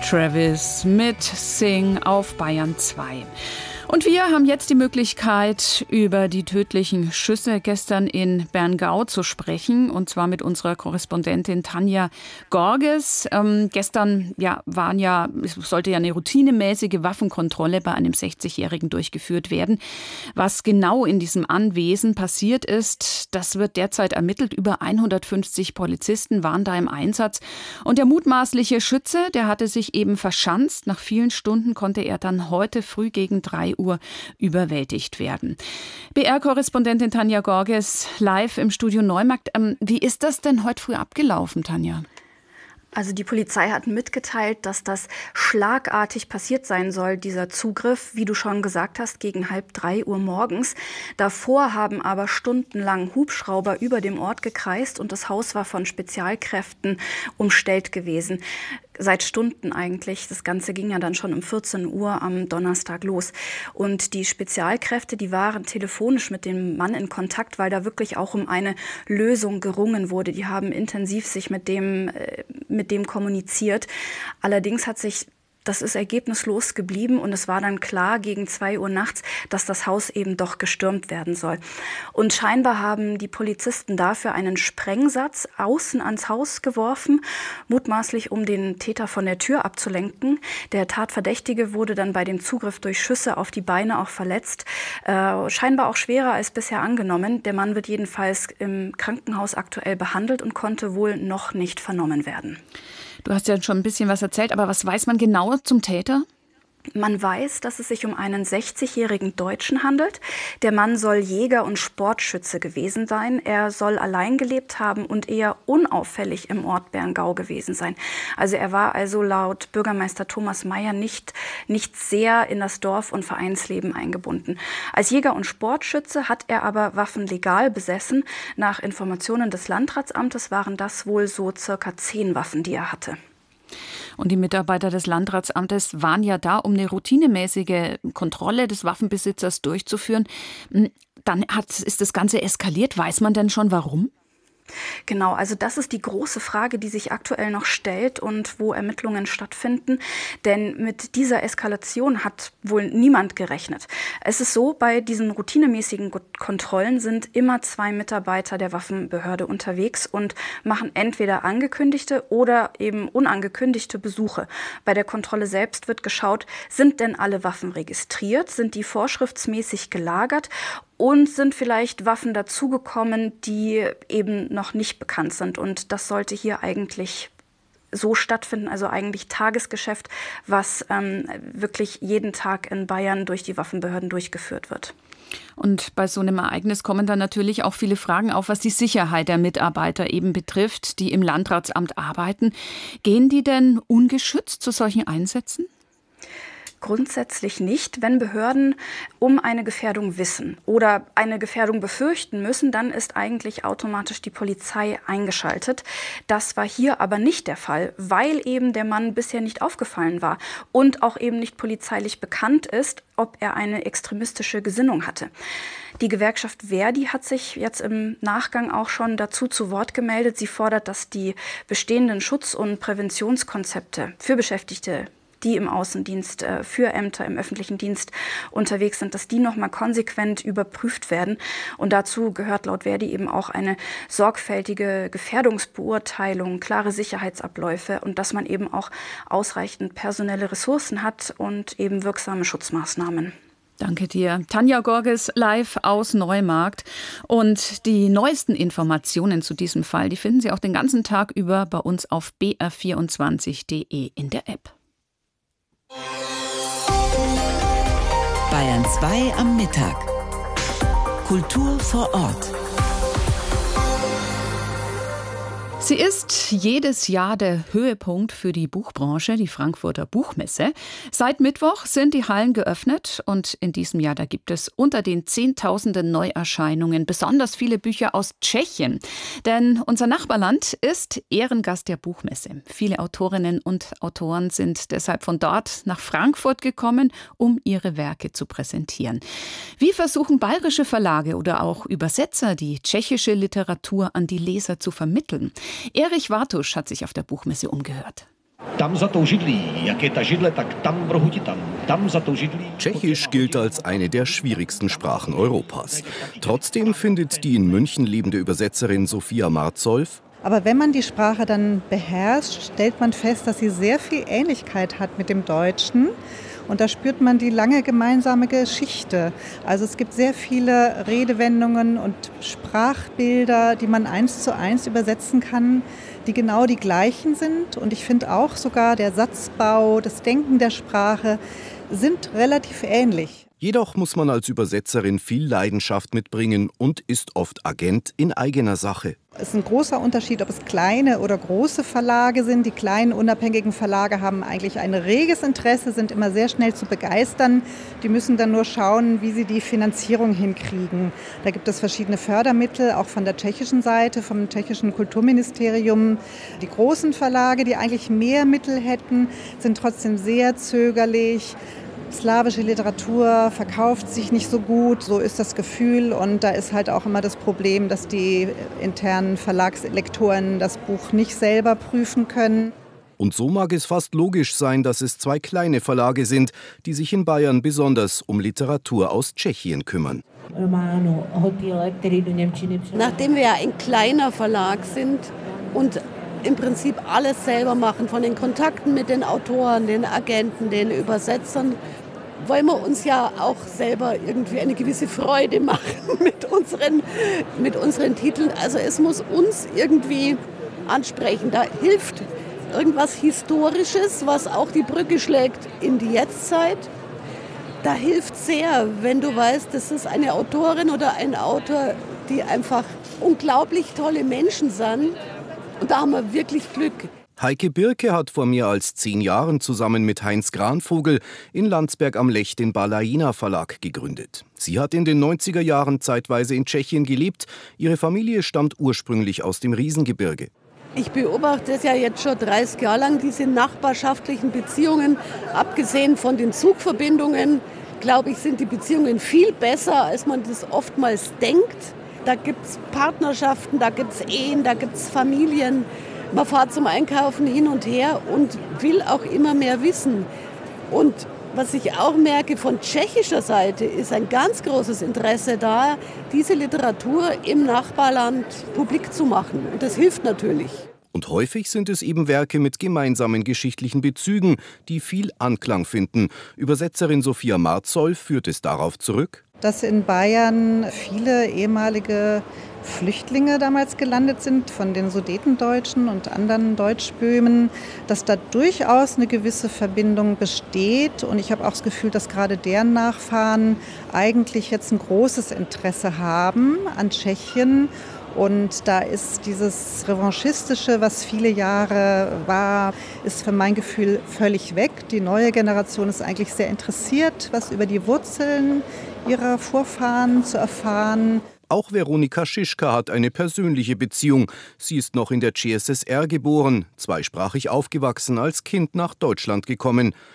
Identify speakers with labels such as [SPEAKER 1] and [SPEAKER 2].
[SPEAKER 1] Travis mit Sing auf Bayern 2. Und wir haben jetzt die Möglichkeit, über die tödlichen Schüsse gestern in Berngau zu sprechen, und zwar mit unserer Korrespondentin Tanja Gorges. Gestern sollte ja eine routinemäßige Waffenkontrolle bei einem 60-Jährigen durchgeführt werden. Was genau in diesem Anwesen passiert ist, das wird derzeit ermittelt. Über 150 Polizisten waren da im Einsatz. Und der mutmaßliche Schütze, der hatte sich eben verschanzt. Nach vielen Stunden konnte er dann heute früh gegen 3 Uhr überwältigt werden. BR-Korrespondentin Tanja Gorges live im Studio Neumarkt. Wie ist das denn heute früh abgelaufen, Tanja?
[SPEAKER 2] Also die Polizei hat mitgeteilt, dass das schlagartig passiert sein soll, dieser Zugriff, wie du schon gesagt hast, gegen 2:30 Uhr morgens. Davor haben aber stundenlang Hubschrauber über dem Ort gekreist und das Haus war von Spezialkräften umstellt gewesen. Seit Stunden eigentlich. Das Ganze ging ja dann schon um 14 Uhr am Donnerstag los. Und die Spezialkräfte, die waren telefonisch mit dem Mann in Kontakt, weil da wirklich auch um eine Lösung gerungen wurde. Die haben intensiv sich mit dem kommuniziert. Allerdings das ist ergebnislos geblieben und es war dann klar gegen 2 Uhr nachts, dass das Haus eben doch gestürmt werden soll. Und scheinbar haben die Polizisten dafür einen Sprengsatz außen ans Haus geworfen, mutmaßlich um den Täter von der Tür abzulenken. Der Tatverdächtige wurde dann bei dem Zugriff durch Schüsse auf die Beine auch verletzt, scheinbar auch schwerer als bisher angenommen. Der Mann wird jedenfalls im Krankenhaus aktuell behandelt und konnte wohl noch nicht vernommen werden.
[SPEAKER 1] Du hast ja schon ein bisschen was erzählt, aber was weiß man genau zum Täter?
[SPEAKER 2] Man weiß, dass es sich um einen 60-jährigen Deutschen handelt. Der Mann soll Jäger und Sportschütze gewesen sein. Er soll allein gelebt haben und eher unauffällig im Ort Berngau gewesen sein. Also er war laut Bürgermeister Thomas Mayer nicht sehr in das Dorf- und Vereinsleben eingebunden. Als Jäger und Sportschütze hat er aber Waffen legal besessen. Nach Informationen des Landratsamtes waren das wohl so circa 10 Waffen, die er hatte.
[SPEAKER 1] Und die Mitarbeiter des Landratsamtes waren ja da, um eine routinemäßige Kontrolle des Waffenbesitzers durchzuführen. Dann ist das Ganze eskaliert. Weiß man denn schon, warum?
[SPEAKER 2] Genau, also das ist die große Frage, die sich aktuell noch stellt und wo Ermittlungen stattfinden. Denn mit dieser Eskalation hat wohl niemand gerechnet. Es ist so, bei diesen routinemäßigen Kontrollen sind immer 2 Mitarbeiter der Waffenbehörde unterwegs und machen entweder angekündigte oder eben unangekündigte Besuche. Bei der Kontrolle selbst wird geschaut, sind denn alle Waffen registriert, sind die vorschriftsmäßig gelagert und sind vielleicht Waffen dazugekommen, die eben noch nicht bekannt sind. Und das sollte hier eigentlich so stattfinden, also eigentlich Tagesgeschäft, was wirklich jeden Tag in Bayern durch die Waffenbehörden durchgeführt wird.
[SPEAKER 1] Und bei so einem Ereignis kommen dann natürlich auch viele Fragen auf, was die Sicherheit der Mitarbeiter eben betrifft, die im Landratsamt arbeiten. Gehen die denn ungeschützt zu solchen Einsätzen?
[SPEAKER 2] Grundsätzlich nicht. Wenn Behörden um eine Gefährdung wissen oder eine Gefährdung befürchten müssen, dann ist eigentlich automatisch die Polizei eingeschaltet. Das war hier aber nicht der Fall, weil eben der Mann bisher nicht aufgefallen war und auch eben nicht polizeilich bekannt ist, ob er eine extremistische Gesinnung hatte. Die Gewerkschaft Verdi hat sich jetzt im Nachgang auch schon dazu zu Wort gemeldet. Sie fordert, dass die bestehenden Schutz- und Präventionskonzepte für Beschäftigte, die im Außendienst, für Ämter im öffentlichen Dienst unterwegs sind, dass die nochmal konsequent überprüft werden. Und dazu gehört laut Verdi eben auch eine sorgfältige Gefährdungsbeurteilung, klare Sicherheitsabläufe und dass man eben auch ausreichend personelle Ressourcen hat und eben wirksame Schutzmaßnahmen.
[SPEAKER 1] Danke dir. Tanja Gorges live aus Neumarkt. Und die neuesten Informationen zu diesem Fall, die finden Sie auch den ganzen Tag über bei uns auf br24.de in der App.
[SPEAKER 3] Bayern 2 am Mittag. Kultur vor Ort.
[SPEAKER 1] Sie ist jedes Jahr der Höhepunkt für die Buchbranche, die Frankfurter Buchmesse. Seit Mittwoch sind die Hallen geöffnet und in diesem Jahr, da gibt es unter den Zehntausenden Neuerscheinungen besonders viele Bücher aus Tschechien. Denn unser Nachbarland ist Ehrengast der Buchmesse. Viele Autorinnen und Autoren sind deshalb von dort nach Frankfurt gekommen, um ihre Werke zu präsentieren. Wie versuchen bayerische Verlage oder auch Übersetzer die tschechische Literatur an die Leser zu vermitteln? Erich Wartusch hat sich auf der Buchmesse umgehört.
[SPEAKER 4] Tschechisch gilt als eine der schwierigsten Sprachen Europas. Trotzdem findet die in München lebende Übersetzerin Sophia Martzolf:
[SPEAKER 5] Aber wenn man die Sprache dann beherrscht, stellt man fest, dass sie sehr viel Ähnlichkeit hat mit dem Deutschen. Und da spürt man die lange gemeinsame Geschichte. Also es gibt sehr viele Redewendungen und Sprachbilder, die man 1:1 übersetzen kann, die genau die gleichen sind. Und ich finde auch sogar der Satzbau, das Denken der Sprache sind relativ ähnlich.
[SPEAKER 4] Jedoch muss man als Übersetzerin viel Leidenschaft mitbringen und ist oft Agent in eigener Sache.
[SPEAKER 5] Es ist ein großer Unterschied, ob es kleine oder große Verlage sind. Die kleinen unabhängigen Verlage haben eigentlich ein reges Interesse, sind immer sehr schnell zu begeistern. Die müssen dann nur schauen, wie sie die Finanzierung hinkriegen. Da gibt es verschiedene Fördermittel, auch von der tschechischen Seite, vom tschechischen Kulturministerium. Die großen Verlage, die eigentlich mehr Mittel hätten, sind trotzdem sehr zögerlich. Slawische Literatur verkauft sich nicht so gut, so ist das Gefühl. Und da ist halt auch immer das Problem, dass die internen Verlagslektoren das Buch nicht selber prüfen können.
[SPEAKER 4] Und so mag es fast logisch sein, dass es 2 kleine Verlage sind, die sich in Bayern besonders um Literatur aus Tschechien kümmern.
[SPEAKER 6] Nachdem wir ja ein kleiner Verlag sind und im Prinzip alles selber machen, von den Kontakten mit den Autoren, den Agenten, den Übersetzern, wollen wir uns ja auch selber irgendwie eine gewisse Freude machen mit unseren Titeln. Also es muss uns irgendwie ansprechen. Da hilft irgendwas Historisches, was auch die Brücke schlägt in die Jetztzeit. Da hilft sehr, wenn du weißt, das ist eine Autorin oder ein Autor, die einfach unglaublich tolle Menschen sind. Und da haben wir wirklich Glück.
[SPEAKER 4] Heike Birke hat vor mehr als 10 Jahren zusammen mit Heinz Granvogel in Landsberg am Lech den Balaina Verlag gegründet. Sie hat in den 90er Jahren zeitweise in Tschechien gelebt. Ihre Familie stammt ursprünglich aus dem Riesengebirge.
[SPEAKER 6] Ich beobachte es ja jetzt schon 30 Jahre lang, diese nachbarschaftlichen Beziehungen. Abgesehen von den Zugverbindungen, glaube ich, sind die Beziehungen viel besser, als man das oftmals denkt. Da gibt es Partnerschaften, da gibt es Ehen, da gibt es Familien. Man fährt zum Einkaufen hin und her und will auch immer mehr wissen. Und was ich auch merke, von tschechischer Seite ist ein ganz großes Interesse da, diese Literatur im Nachbarland publik zu machen. Und das hilft natürlich.
[SPEAKER 4] Und häufig sind es eben Werke mit gemeinsamen geschichtlichen Bezügen, die viel Anklang finden. Übersetzerin Sophia Martzolf führt es darauf zurück,
[SPEAKER 5] dass in Bayern viele ehemalige Flüchtlinge damals gelandet sind von den Sudetendeutschen und anderen Deutschböhmen, dass da durchaus eine gewisse Verbindung besteht. Und ich habe auch das Gefühl, dass gerade deren Nachfahren eigentlich jetzt ein großes Interesse haben an Tschechien. Und da ist dieses Revanchistische, was viele Jahre war, ist für mein Gefühl völlig weg. Die neue Generation ist eigentlich sehr interessiert, was über die Wurzeln ihrer Vorfahren zu erfahren.
[SPEAKER 4] Auch Veronika Schischka hat eine persönliche Beziehung. Sie ist noch in der CSSR geboren, zweisprachig aufgewachsen, als Kind nach Deutschland gekommen.